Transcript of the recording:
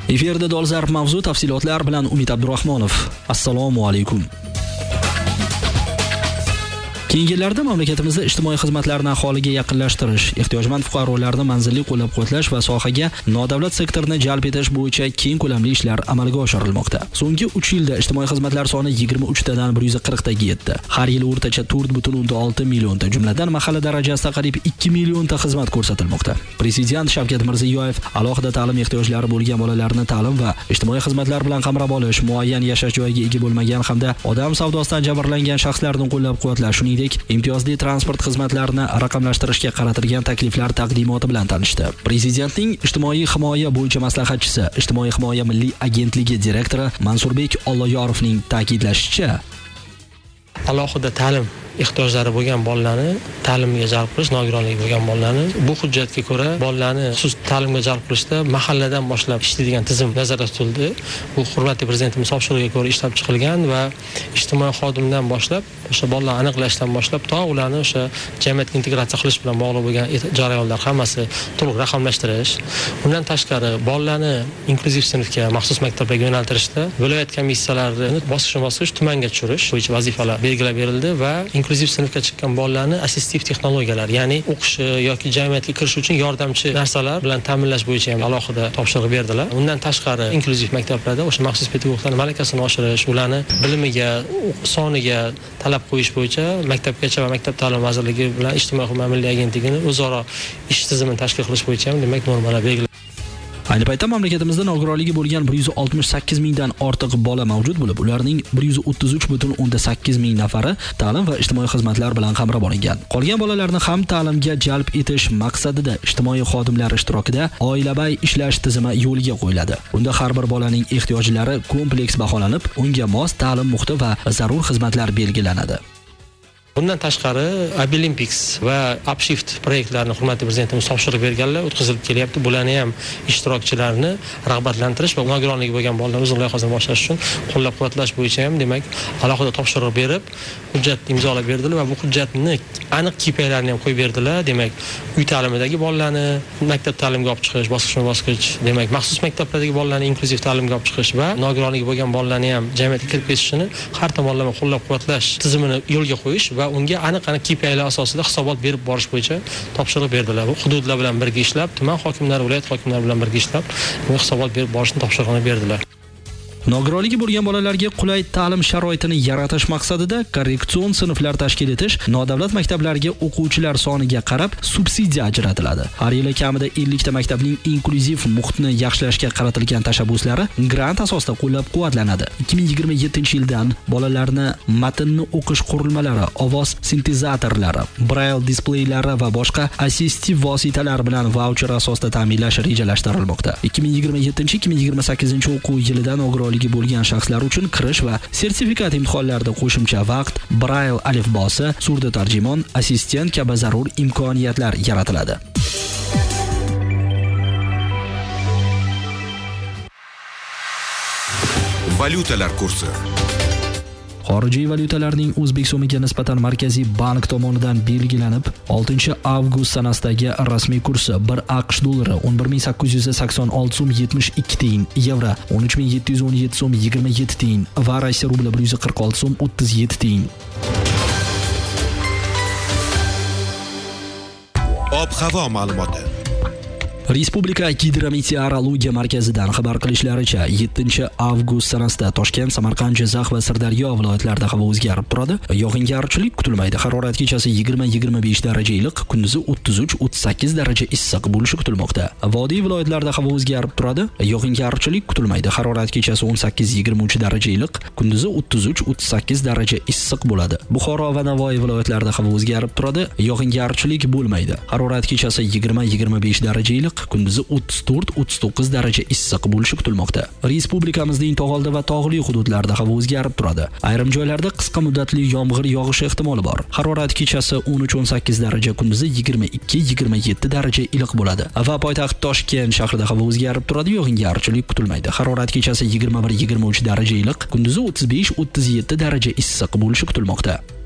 Efirda dolzarb mavzu, tafsilotlar bilan Umid Abdurahmonov. Assalomu alaykum. Keyingi yillarda mamlakatimizda ijtimoiy xizmatlarni aholiga yaqinlashtirish, ehtiyojmand fuqarolarni manzilli qo'llab-quvvatlash va sohaga nodavlat sektorni jalb etish bo'yicha keng ko'lamli ishlar amalga oshirilmoqda. So'nggi 3 yilda ijtimoiy xizmatlar soni 23 tadan 140 taga yetdi. Har yili o'rtacha 4.6 millionta, jumladan mahalla darajasida qariyb 2 millionta xizmat ko'rsatilmoqda. Prezident Shavkat Mirziyoyev alohida ta'lim ehtiyojlari bo'lgan bolalarni ta'lim va ijtimoiy xizmatlar bilan qamrab olish, muayyan yashash joyiga ega bo'lmagan hamda odam savdosidan jabrlangan shaxslarni qo'llab-quvvatlash, shuningdek imtiyozli transport xizmatlarini raqamlashtirishga qaratilgan takliflar taqdimoti bilan tanishdi. Prezidentning ijtimoiy himoya bo'yicha maslahatchisi, Ijtimoiy himoya milliy agentligi direktori Mansurbek Olloyorovning ta'kidlashicha, alohida ta'lim ehtiyojlari bo'lgan bolalarni ta'limga jalb qilish, nogironligi bo'lgan bolalarni bu hujjatga ko'ra bolalarni xusus ta'limga jalb qilishda mahalladan boshlab ishlaydigan tizim nazarda tutildi. Bu hurmatli prezidentimiz topshirig'iga ko'ra ishlab chiqilgan va ijtimoiy xodimdan boshlab o'sha bolalarni aniqlashdan boshlab to ularni o'sha jamiyatga integratsiya qilish bilan bog'liq bo'lgan jarayonlar hammasi to'liq raqamlashtirish. Undan tashqari bolalarni inklyuziv sinfga, maxsus maktablarga yo'naltirishda viloyat komissiyalarini bosqichma-bosqich tumanga tushirish bo'yicha vazifalar belgilab berildi va inklyuziv sinfga chiqqan bolalarni assistiv texnologiyalar, ya'ni o'qishi yoki jamiyatga kirish uchun yordamchi narsalar bilan ta'minlash bo'yicha ham alohida topshiriq berdilar. Undan tashqari inklyuziv maktablarda o'sha maxsus pedagoglarning malakasini oshirish, ularni bilimiga, soniga talab qo'yish bo'yicha Maktabgacha va Maktab ta'lim vazirligi bilan Ijtimoiy himoya milliy agentligini o'zaro ish tizimini tashkil qilish bo'yicha ham demak normalar belgilangan. Ayni paytda mamlakatimizda nogironligi bo'lgan 168 mingdan ortiq bola mavjud bo'lib, ularning 133.8 ming nafari ta'lim va ijtimoiy xizmatlar bilan qamrab olingan. Qolgan bolalarni ham ta'limga jalb etish maqsadida ijtimoiy xodimlar ishtirokida oilabay ishlash tizimi yo'lga qo'yiladi. Unda har bir bolaning ehtiyojlari kompleks baholanib, unga mos ta'lim muhiti va zarur xizmatlar belgilanadi. Bundan tashqari Abilimpics va Upshift proyektlarini hurmatli prezidentimiz topshirib berganlar o'tkazilib kelyapti. Bularni ham ishtirokchilarni rag'batlantirish va nogironligi bo'lgan bolalarni uzun loyihasini boshlash uchun qo'llab-quvvatlash bo'yicha ham demak alohida topshiriq berib, hujjat imzolab berdilar va bu hujjatni aniq KPI'larini ham qo'yib berdilar. Demak, uy ta'limidagi bolalarni maktab ta'limiga olib chiqish, bosqichma-bosqich, demak, maxsus maktablardagi bolalarni inklyuziv ta'limga olib chiqish va nogironligi bo'lgan bolalarni ham jamiyatga kirib ketishini har tomonlama qo'llab-quvvatlash tizimini yo'lga qo'yish va unga aniq KPI'lar asosida hisobot berib borish bo'yicha topshiriq berdilar. Bu hududlar bilan birga ishlab, tuman hokimlari, viloyat hokimlari bilan birga ishlab, hisobot berib borishni topshirig'ini berdilar. Nogironligi bo'lgan bolalarga qulay ta'lim sharoitini yaratish maqsadida korreksion sinflar tashkil etish, nodavlat maktablarga o'quvchilar soniga qarab subsidiya ajratiladi. Har yili kamida 50 ta maktabning inklyuziv muhitni yaxshilashga qaratilgan tashabbuslari grant asosida qo'llab-quvvatlanadi. 2027-yildan bolalarni matnni o'qish qurilmalari, ovoz sintezatorlari, braille displeylari va boshqa assistiv vositalar bilan vaucher asosida ta'minlash rejalashtirilmoqda. 2027-2028 o'quv yilidan nogironligi bo'lgan shaxslar uchun kirish va sertifikat imtihonlarida qo'shimcha vaqt, braille alifbosi, surda tarjimon, assistent kabi zarur imkoniyatlar yaratiladi. Valyutalar kursi. Xorijiy valyutalarning O'zbek so'miga nisbatan Markaziy bank tomonidan belgilanib, 6-avgust sanasidagi rasmiy kursi 1 AQSh dollari 11886 so'm 72 tiyin, yevro 13717 so'm 27 tiyin va Rossiya rubli 146 so'm 37 tiyin. Ob-havo ma'lumoti. Respublika Gidrometeorologiya markazidan xabar qilishlaricha, 7-avgust sanasida Toshkent, Samarqand, Jizzax va Sirdaryo viloyatlarida havo o'zgarib turadi. Yog'ingarchilik kutilmaydi. Harorat kechasi 20-25 daraja iliq, kunduzi 33-38 daraja issiq bo'lishi kutilmoqda. Vodiy viloyatlarida havo o'zgarib turadi. Yog'ingarchilik kutilmaydi. Harorat kechasi 18-23 daraja iliq, kunduzi 33-38 daraja issiq bo'ladi. Buxoro va Navoiy viloyatlarida havo o'zgarib turadi. Yog'ingarchilik bo'lmaydi. Harorat kechasi 20-25 daraja iliq, kunduzi 34-39 daraja issiq bo'lishi kutilmoqda. Respublikamizning tog'oldi va tog'li hududlarida havo o'zgarib turadi. Ayrim joylarda qisqa muddatli yomg'ir yog'ishi ehtimoli bor. Harorat kechasi 13-18 daraja, kunduzi 22-27 daraja iliq bo'ladi. Va poytaxt Toshkent shahrida havo o'zgarib turadi, yog'ingarchilik kutilmaydi. Harorat kechasi 21-23 daraja iliq, kunduzi 35-37 daraja issiq bo'lishi kutilmoqda.